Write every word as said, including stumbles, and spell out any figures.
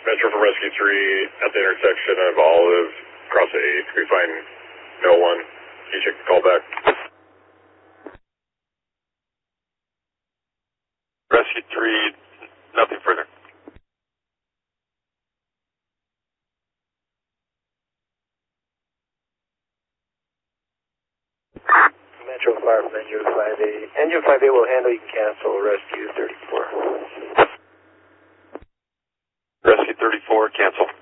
Metro from Rescue three at the intersection of Olive, across the eighth. We find no one. Can you check the call back? Rescue three, nothing further. Metro Fire from N U five eight. N U five eight will handle, you can cancel Rescue thirty-four. Rescue thirty-four, cancel.